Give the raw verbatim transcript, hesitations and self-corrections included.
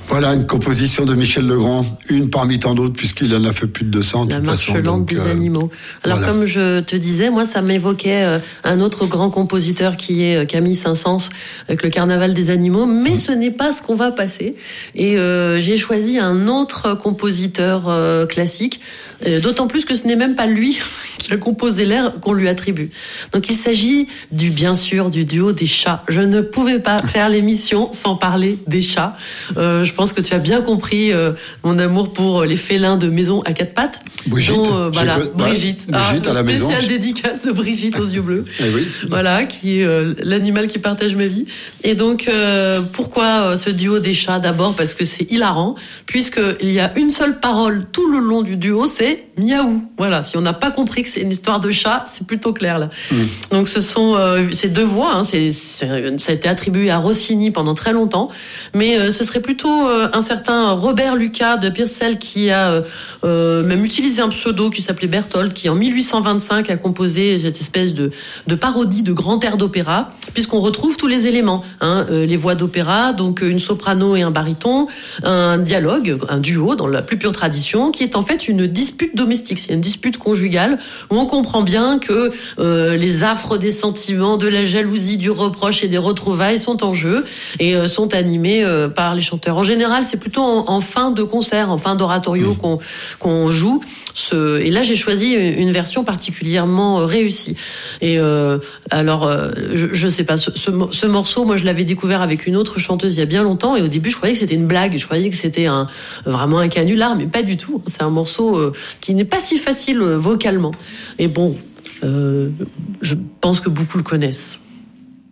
Voilà une composition de Michel Legrand, une parmi tant d'autres, puisqu'il en a fait plus de deux cents. La marche lente des euh, animaux. Alors voilà. Comme je te disais, moi ça m'évoquait euh, un autre grand compositeur qui est euh, Camille Saint-Saëns avec le Carnaval des animaux, mais mmh. ce n'est pas ce qu'on va passer. Et euh, j'ai choisi un autre compositeur euh, classique, euh, d'autant plus que ce n'est même pas lui qui a composé l'air qu'on lui attribue. Donc il s'agit du bien sûr du duo des chats. Je ne pouvais pas faire l'émission sans parler des chats. Euh, je pense que tu as bien compris euh, mon amour pour les félins de maison à quatre pattes. Brigitte, dont, euh, voilà, Brigitte, ouais, Brigitte ah, à la maison. Spéciale dédicace de Brigitte aux yeux bleus. Eh oui. Voilà, qui est euh, l'animal qui partage ma vie. Et donc euh, pourquoi euh, ce duo des chats? D'abord parce que c'est hilarant, puisque il y a une seule parole tout le long du duo, c'est miaou. Voilà, si on n'a pas compris que c'est une histoire de chat, c'est plutôt clair là. Mmh. Donc ce sont euh, ces deux voix. Hein, c'est, c'est, ça a été attribué à Rossini pendant très longtemps, mais euh, ce serait plutôt euh, un certain Robert Lucas de Purcell qui a euh, même utilisé un pseudo qui s'appelait Berthold, qui en mille huit cent vingt-cinq a composé cette espèce de, de parodie de grand air d'opéra, puisqu'on retrouve tous les éléments, hein, euh, les voix d'opéra, donc une soprano et un baryton, un dialogue, un duo dans la plus pure tradition, qui est en fait une dispute domestique, c'est une dispute conjugale où on comprend bien que euh, les affres des sentiments, de la jalousie, du reproche et des retrouvailles sont en jeu et euh, sont animés euh, par les chanteurs. En général, c'est plutôt en, en fin de concert, en fin d'oratorio mmh. qu'on, qu'on joue. Ce, et là, j'ai choisi une version particulièrement réussie. Et euh, alors, euh, je, je sais pas, ce, ce, ce morceau, moi, je l'avais découvert avec une autre chanteuse il y a bien longtemps. Et au début, je croyais que c'était une blague. Je croyais que c'était un, vraiment un canular, mais pas du tout. C'est un morceau euh, qui n'est pas si facile euh, vocalement. Et bon, euh, je pense que beaucoup le connaissent.